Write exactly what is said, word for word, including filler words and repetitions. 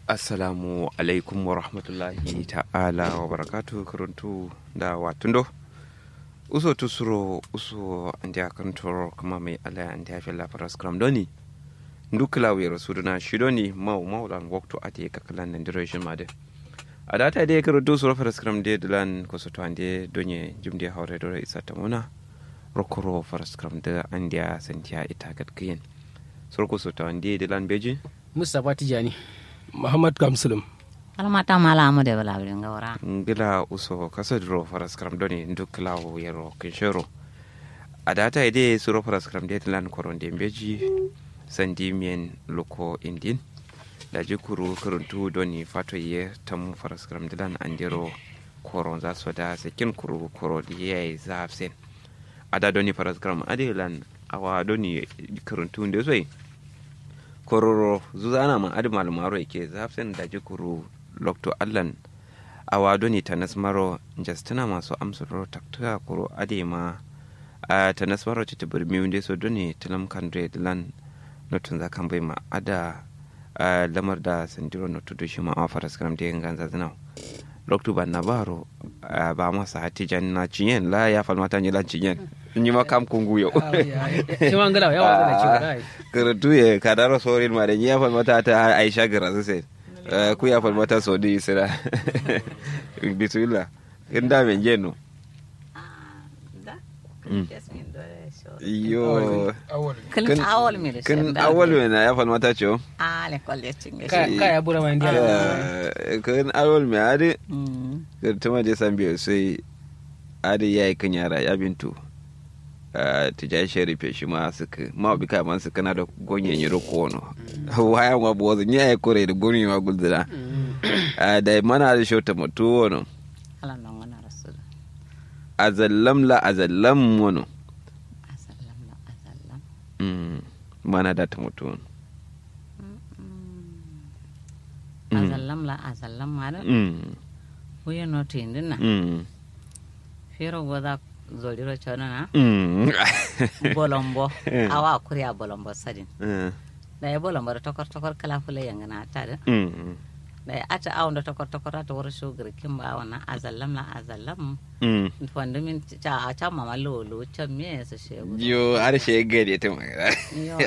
Assalamu alaikum wa rahmatullahi ta'ala wa barakatu karuntu da watundo uso tusuro uso andia kantoro kama mai ala andia fela paras kram doni ndukla wi rasuduna shidoni mau maulan waktu ati kakalan nandiration made adata de karuntu suro paras kram de dulan kosoto ande donye jumde hawre dore isatamuna rokoro paras kram de andia santia itakat kiyen suro kosoto ande dulan beji Mustafa Tijani Muhammad Kamsulum almata mala mu de bala bin gawara ngila uso kasadro faras kram doni ndukla wo yero kinshero adata ide suro faras kram de lan koronde mbeji sandi mien loko indin da jikuru kuruntu doni fato ye tam faras kram dilan andero koron za soda sekin kuru koro ye zafsen ada doni faras kram adilan awa doni kuruntu de zoi kororo zuzana man adi malumaro yake zafin da jikuru lokto allan awado ni tanas maro justina masu amsuro taktuka kuro adi ma a tanas maro ci tibir miwunde so doni talam kandre lan notun za kan bai ma ada lamar da sandiro notu da shi ma a faras karam da yin ganza zinau lokto ba na baro ba masa hatijan na cinyen la ya falmata ni lan cinyen ni ma kam kungu yo shi mangala ya wazana ci dai karatu ye kadaro sorin ma da ni ya falmata ta Aisha gara sai ku ya falmata so di sira bismillah inda men jeno yo kan awol mi kan awol me na ya falmata cho ah le kolle cinge ka ka ya bura man dia kan awol me ade tuma je sambiyo sai ade yayi kan yara ya bintu tijai sherife shi ma suka ma bi ka man suka na da gonyen yiro kono waya ma bozo ni ay kore da gonyen ma guldura da mana da shota mutu wono ala non wana rasul azallam la azallam wono azallam la azallam mm mana da ta mutu wono azallam la azallam mara mm huyo no tindina mm fero goda zoliro chona mm bolombo awa kuriya bolombo sadin mm da ya bolombo da tokor tokor kala fule yangana ta da mm da ya ata awon da tokor tokor ta wara sugar kimba wana azallam la azallam mm fondu min cha cha mama lolo cha me su shego yo ar shege de ta magana yo